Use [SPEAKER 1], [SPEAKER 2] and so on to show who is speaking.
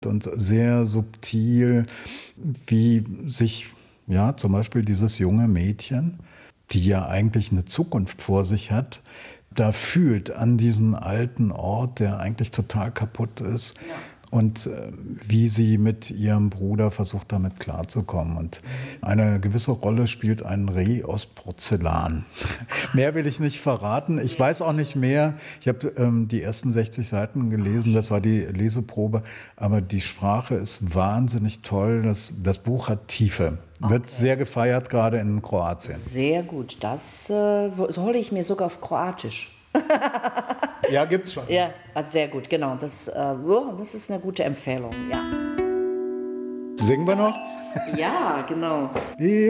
[SPEAKER 1] und sehr subtil, wie sich ja zum Beispiel dieses junge Mädchen, die ja eigentlich eine Zukunft vor sich hat, da fühlt an diesem alten Ort, der eigentlich total kaputt ist.
[SPEAKER 2] Ja.
[SPEAKER 1] Und wie sie mit ihrem Bruder versucht, damit klarzukommen. Und eine gewisse Rolle spielt ein Reh aus Porzellan. Mehr will ich nicht verraten. Ich weiß auch nicht mehr. Ich habe die ersten 60 Seiten gelesen. Das war die Leseprobe. Aber die Sprache ist wahnsinnig toll. Das Buch hat Tiefe. Wird sehr gefeiert, gerade in Kroatien.
[SPEAKER 2] Sehr gut. Das hole ich mir sogar auf Kroatisch.
[SPEAKER 1] Ja, gibt's schon.
[SPEAKER 2] Ja, also sehr gut, genau. Das ist eine gute Empfehlung, ja.
[SPEAKER 1] Singen wir noch?
[SPEAKER 2] Ja, genau.